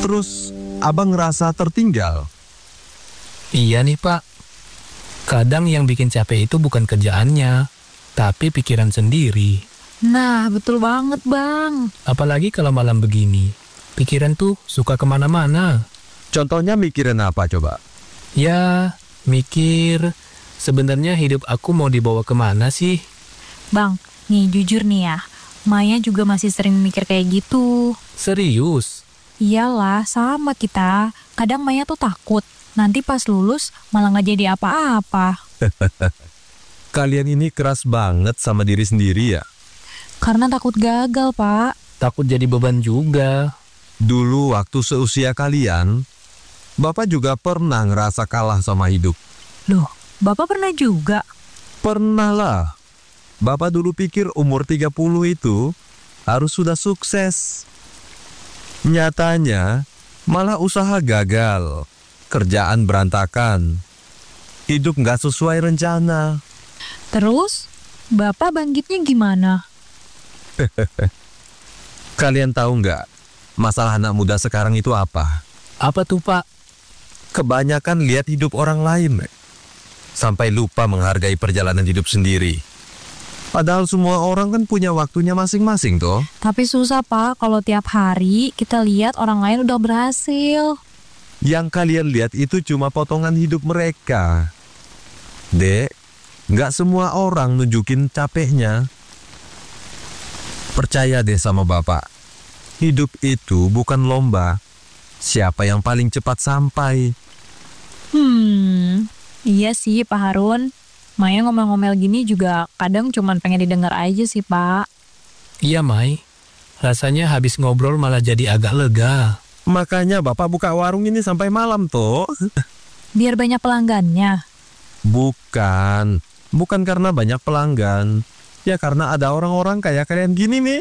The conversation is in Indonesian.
Terus abang ngerasa tertinggal. Iya nih Pak, kadang yang bikin capek itu bukan kerjaannya, tapi pikiran sendiri. Nah, betul banget, Bang. Apalagi kalau malam begini, pikiran tuh suka kemana-mana. Contohnya mikirin apa coba? Ya, mikir, sebenarnya hidup aku mau dibawa kemana sih? Bang, nih jujur nih ya, Maya juga masih sering mikir kayak gitu. Serius? Iyalah, sama kita. Kadang Maya tuh takut, nanti pas lulus malah nggak jadi apa-apa. Kalian ini keras banget sama diri sendiri ya? Karena takut gagal, Pak. Takut jadi beban juga. Dulu waktu seusia kalian, Bapak juga pernah ngerasa kalah sama hidup. Loh, Bapak pernah juga? Pernah lah. Bapak dulu pikir umur 30 itu harus sudah sukses. Nyatanya malah usaha gagal, kerjaan berantakan, hidup nggak sesuai rencana. Terus, Bapak bangkitnya gimana? Kalian tahu nggak masalah anak muda sekarang itu apa? Apa tuh Pak? Kebanyakan lihat hidup orang lain, sampai lupa menghargai perjalanan hidup sendiri. Padahal semua orang kan punya waktunya masing-masing toh. Tapi susah, Pak, kalau tiap hari kita lihat orang lain udah berhasil. Yang kalian lihat itu cuma potongan hidup mereka. Dek, nggak semua orang nunjukin capeknya. Percaya deh sama Bapak. Hidup itu bukan lomba. Siapa yang paling cepat sampai? Iya sih, Pak Harun. Maya ngomel-ngomel gini juga kadang cuman pengen didengar aja sih, Pak. Iya Mai, rasanya habis ngobrol malah jadi agak lega. Makanya Bapak buka warung ini sampai malam toh. Biar banyak pelanggannya. Bukan karena banyak pelanggan. Ya karena ada orang-orang kayak kalian gini nih.